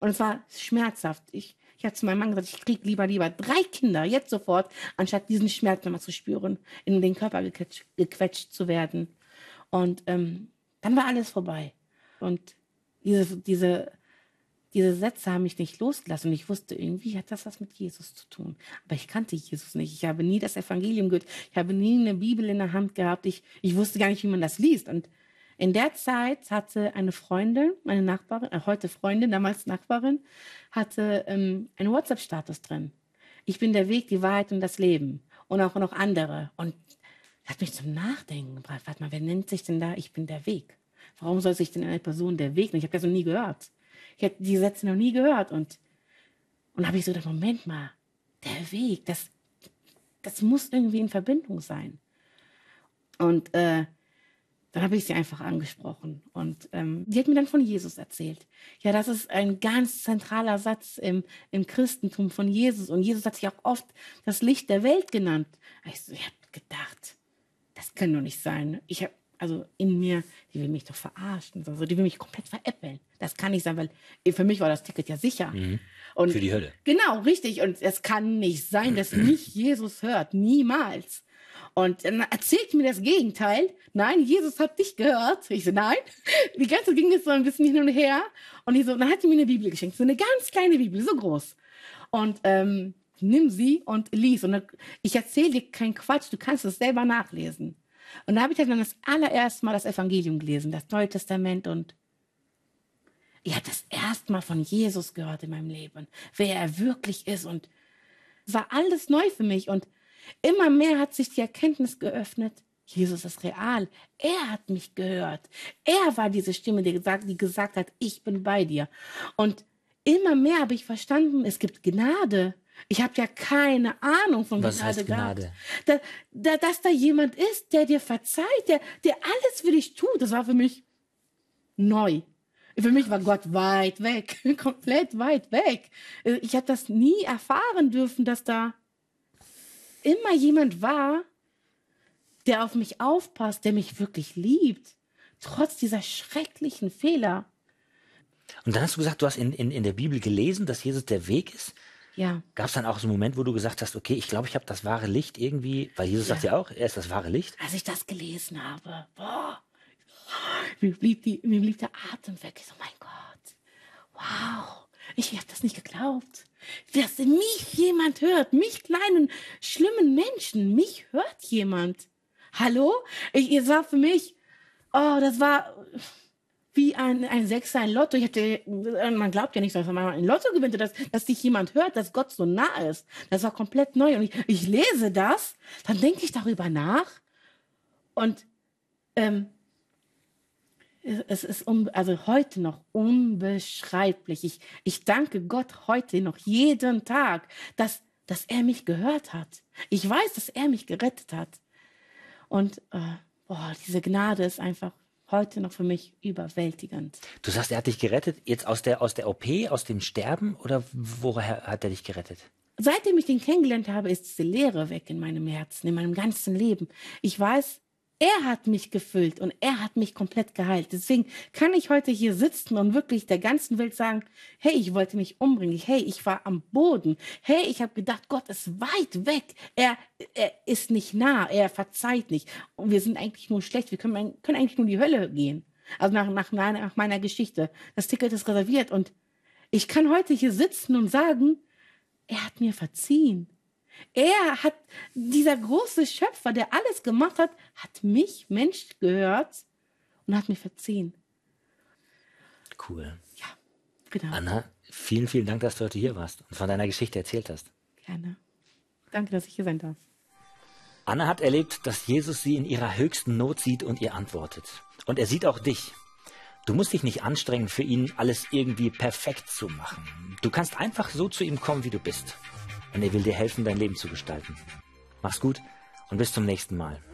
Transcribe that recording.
Und es war schmerzhaft. Ich habe zu meinem Mann gesagt, ich kriege lieber 3 Kinder, jetzt sofort, anstatt diesen Schmerz nochmal zu spüren, in den Körper gequetscht zu werden. Und dann war alles vorbei. Und diese Sätze haben mich nicht losgelassen. Und ich wusste, irgendwie hat das was mit Jesus zu tun. Aber ich kannte Jesus nicht. Ich habe nie das Evangelium gehört. Ich habe nie eine Bibel in der Hand gehabt. Ich wusste gar nicht, wie man das liest. Und in der Zeit hatte eine Freundin, meine Nachbarin, heute Freundin, damals Nachbarin, hatte einen WhatsApp-Status drin. Ich bin der Weg, die Wahrheit und das Leben. Und auch noch andere. Und das hat mich zum Nachdenken gebracht. Warte mal, wer nennt sich denn da, ich bin der Weg? Warum soll sich denn eine Person der Weg nennen? Ich habe das noch nie gehört. Ich habe die Sätze noch nie gehört. Und habe ich so gedacht, Moment mal, der Weg, das muss irgendwie in Verbindung sein. Und dann habe ich sie einfach angesprochen. Und die hat mir dann von Jesus erzählt. Ja, das ist ein ganz zentraler Satz im Christentum von Jesus. Und Jesus hat sich auch oft das Licht der Welt genannt. Ich habe gedacht, das kann doch nicht sein. Ich habe also in mir, die will mich doch verarschen. Also die will mich komplett veräppeln. Das kann nicht sein, weil für mich war das Ticket ja sicher. Mhm. Und für die Hölle. Genau, richtig. Und es kann nicht sein, dass mich Jesus hört. Niemals. Und dann erzählt mir das Gegenteil. Nein, Jesus hat dich gehört. Ich so, nein. Die ganze ging es so ein bisschen hin und her. Und dann hat sie mir eine Bibel geschenkt. So eine ganz kleine Bibel, so groß. Und nimm sie und lies. Und ich erzähle dir keinen Quatsch, du kannst es selber nachlesen. Und da habe ich dann das allererste Mal das Evangelium gelesen, das Neue Testament. Und ich habe das erste Mal von Jesus gehört in meinem Leben. Wer er wirklich ist. Und es war alles neu für mich. Und immer mehr hat sich die Erkenntnis geöffnet, Jesus ist real. Er hat mich gehört. Er war diese Stimme, die gesagt hat, ich bin bei dir. Und immer mehr habe ich verstanden, es gibt Gnade. Ich habe ja keine Ahnung von Was Gnade heißt Gnade? gehabt. Dass da jemand ist, der dir verzeiht, der alles für dich tut, das war für mich neu. Für mich war Gott weit weg, komplett weit weg. Ich habe das nie erfahren dürfen, dass da immer jemand war, der auf mich aufpasst, der mich wirklich liebt, trotz dieser schrecklichen Fehler. Und dann hast du gesagt, du hast in der Bibel gelesen, dass Jesus der Weg ist. Ja. Gab es dann auch so einen Moment, wo du gesagt hast, okay, ich glaube, ich habe das wahre Licht irgendwie, weil Jesus sagt ja auch, er ist das wahre Licht. Als ich das gelesen habe, mir blieb der Atem weg. Ich so, mein Gott, wow, ich habe das nicht geglaubt. Dass mich jemand hört, mich kleinen, schlimmen Menschen, mich hört jemand. Hallo? Es war für mich, das war wie ein Sechser, ein Lotto. Man glaubt ja nicht, dass man ein Lotto gewinnt, dass dich jemand hört, dass Gott so nah ist. Das war komplett neu. Und ich lese das, dann denke ich darüber nach. Und es ist also heute noch unbeschreiblich. Ich danke Gott heute noch jeden Tag, dass er mich gehört hat. Ich weiß, dass er mich gerettet hat. Und diese Gnade ist einfach heute noch für mich überwältigend. Du sagst, er hat dich gerettet, jetzt aus der OP, aus dem Sterben, oder woher hat er dich gerettet? Seitdem ich den kennengelernt habe, ist diese Leere weg in meinem Herzen, in meinem ganzen Leben. Ich weiß, er hat mich gefüllt und er hat mich komplett geheilt. Deswegen kann ich heute hier sitzen und wirklich der ganzen Welt sagen, hey, ich wollte mich umbringen. Hey, ich war am Boden. Hey, ich habe gedacht, Gott ist weit weg. Er ist nicht nah. Er verzeiht nicht. Und wir sind eigentlich nur schlecht. Wir können eigentlich nur in die Hölle gehen. Also nach meiner Geschichte. Das Ticket ist reserviert. Und ich kann heute hier sitzen und sagen, er hat mir verziehen. Dieser große Schöpfer, der alles gemacht hat, hat mich, Mensch, gehört und hat mir verziehen. Cool. Ja, genau. Anna, vielen, vielen Dank, dass du heute hier warst und von deiner Geschichte erzählt hast. Gerne. Danke, dass ich hier sein darf. Anna hat erlebt, dass Jesus sie in ihrer höchsten Not sieht und ihr antwortet. Und er sieht auch dich. Du musst dich nicht anstrengen, für ihn alles irgendwie perfekt zu machen. Du kannst einfach so zu ihm kommen, wie du bist. Und er will dir helfen, dein Leben zu gestalten. Mach's gut und bis zum nächsten Mal.